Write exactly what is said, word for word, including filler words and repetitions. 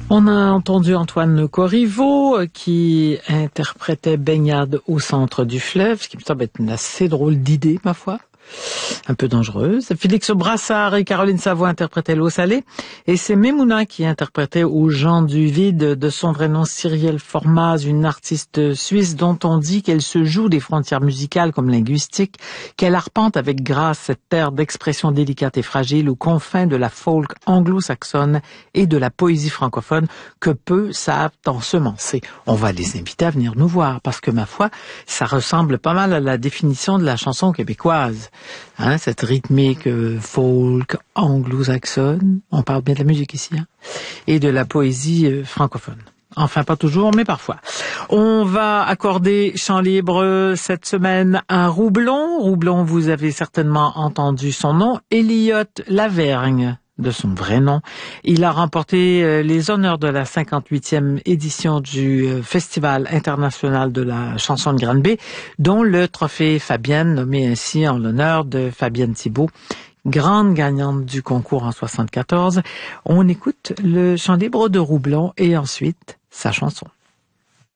On a entendu Antoine Corriveau qui interprétait Baignade au centre du fleuve, ce qui me semble être une assez drôle d'idée, ma foi. Un peu dangereuse. Félix Brassard et Caroline Savoie interprétaient L'eau salée. Et c'est Memouna qui interprétait Aux gens du vide, de son vrai nom Cyrielle Formaz, une artiste suisse dont on dit qu'elle se joue des frontières musicales comme linguistiques, qu'elle arpente avec grâce cette terre d'expression délicate et fragile aux confins de la folk anglo-saxonne et de la poésie francophone que peu savent ensemencer. On va les inviter à venir nous voir parce que, ma foi, ça ressemble pas mal à la définition de la chanson québécoise. Hein, cette rythmique euh, folk anglo-saxonne, on parle bien de la musique ici, hein, et de la poésie euh, francophone. Enfin, pas toujours, mais parfois. On va accorder chant libre cette semaine à Roublon. Roublon, vous avez certainement entendu son nom, Elliot Lavergne, de son vrai nom. Il a remporté les honneurs de la cinquante-huitième édition du Festival international de la chanson de Granby, dont le trophée Fabienne, nommé ainsi en l'honneur de Fabienne Thibault, grande gagnante du concours en soixante-quatorze. On écoute le chant libre de Roublon et ensuite sa chanson.